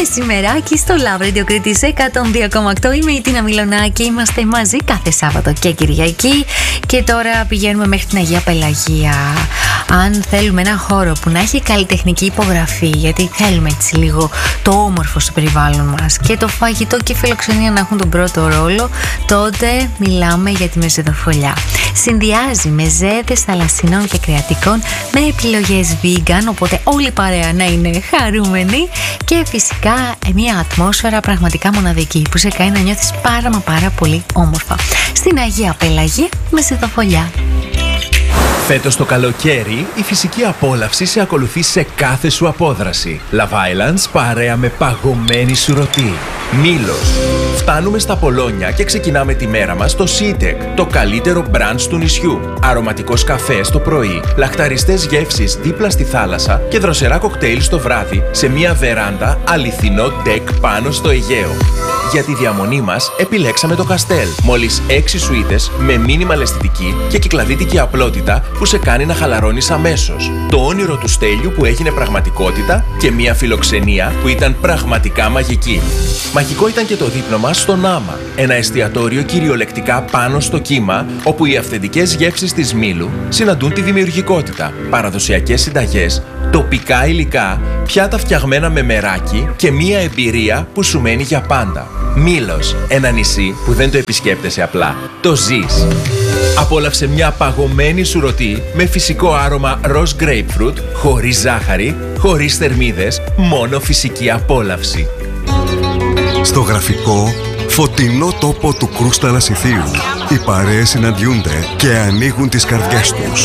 Μεσημεράκι στο Love Radio Κρήτης 102,8. Είμαι η Τίνα Μιλονάκη. Είμαστε μαζί κάθε Σάββατο και Κυριακή. Και τώρα πηγαίνουμε μέχρι την Αγία Πελαγία. Αν θέλουμε ένα χώρο που να έχει καλλιτεχνική υπογραφή, γιατί θέλουμε έτσι λίγο το όμορφο στο περιβάλλον μας και το φαγητό και η φιλοξενία να έχουν τον πρώτο ρόλο, τότε μιλάμε για τη Μεζεδοφολιά. Συνδυάζει μεζέδες θαλασσινών και κρεατικών με επιλογές vegan, οπότε όλη η παρέα να είναι χαρούμενη και φυσικά μια ατμόσφαιρα πραγματικά μοναδική που σε κάνει να νιώθεις πάρα πολύ όμορφα. Στην Αγία Πελαγία, Μεζεδοφολιά. Φέτος το καλοκαίρι, η φυσική απόλαυση σε ακολουθεί σε κάθε σου απόδραση. Love Islands παρέα με παγωμένη σουρωτή. Μήλος. Φτάνουμε στα Πολόνια και ξεκινάμε τη μέρα μας στο Seatec, το καλύτερο μπραντς του νησιού. Αρωματικός καφές το πρωί, λαχταριστές γεύσεις δίπλα στη θάλασσα και δροσερά κοκτέιλ στο βράδυ σε μια βεράντα αληθινό ντεκ πάνω στο Αιγαίο. Για τη διαμονή μας επιλέξαμε το Καστέλ. Μόλις 6 σουίτες με μίνιμαλ αισθητική και κυκλαδίτικη απλότητα που σε κάνει να χαλαρώνεις αμέσως. Το όνειρο του Στέλιου που έγινε πραγματικότητα και μια φιλοξενία που ήταν πραγματικά μαγική. Μαγικό ήταν και το δείπνο μας στο Νάμα, ένα εστιατόριο κυριολεκτικά πάνω στο κύμα, όπου οι αυθεντικές γεύσεις της Μήλου συναντούν τη δημιουργικότητα, παραδοσιακές συνταγές, τοπικά υλικά, πιάτα φτιαγμένα με μεράκι και μια εμπειρία που σου μένει για πάντα. Μήλος, ένα νησί που δεν το επισκέπτεσαι απλά, το ζεις. Απόλαυσε μια παγωμένη σουρωτή με φυσικό άρωμα ροζ grapefruit, χωρίς ζάχαρη, χωρίς θερμίδες, μόνο φυσική απόλαυση. Στο γραφικό, φωτεινό τόπο του Κρούστα Ανασιθίου, οι παρέες συναντιούνται και ανοίγουν τις καρδιές τους.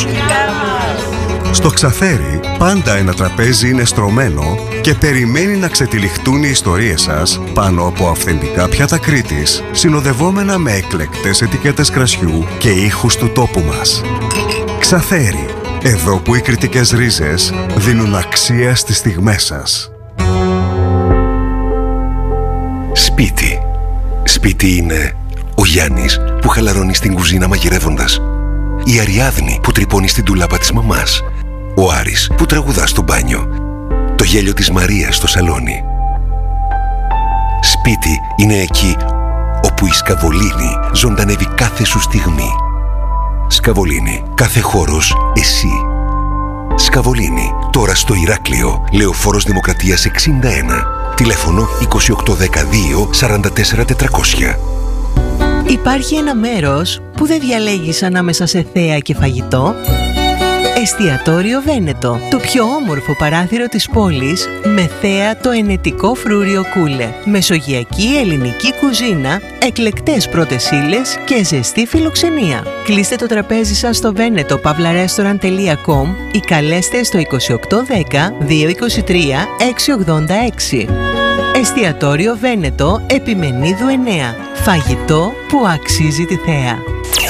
Στο Ξαθέρι, πάντα ένα τραπέζι είναι στρωμένο και περιμένει να ξετυλιχτούν οι ιστορίες σας πάνω από αυθεντικά πιάτα Κρήτης, συνοδευόμενα με εκλεκτές ετικέτες κρασιού και ήχους του τόπου μας. Ξαθέρι, εδώ που οι κρητικές ρίζες δίνουν αξία στις στιγμές σας. Σπίτι. Σπίτι είναι ο Γιάννης που χαλαρώνει στην κουζίνα μαγειρεύοντας, η Αριάδνη που τρυπώνει στην τουλάπα της μαμάς, ο Άρης που τραγουδά στο μπάνιο, το γέλιο της Μαρίας στο σαλόνι. Σπίτι είναι εκεί όπου η Σκαβολίνη ζωντανεύει κάθε σου στιγμή. Σκαβολίνη, κάθε χώρος εσύ. Σκαβολίνη, τώρα στο Ηράκλειο, Λεωφόρος Δημοκρατίας 61. Τηλέφωνο 2812 44 400. Υπάρχει ένα μέρος που δεν διαλέγεις ανάμεσα σε θέα και φαγητό. Εστιατόριο Βένετο, το πιο όμορφο παράθυρο της πόλης με θέα το ενετικό φρούριο Κούλε. Μεσογειακή ελληνική κουζίνα, εκλεκτές πρώτες ύλες και ζεστή φιλοξενία. Κλείστε το τραπέζι σας στο veneto-restaurant.com ή καλέστε στο 2810 223 686. Εστιατόριο Βένετο, Επιμενίδου 9. Φαγητό που αξίζει τη θέα.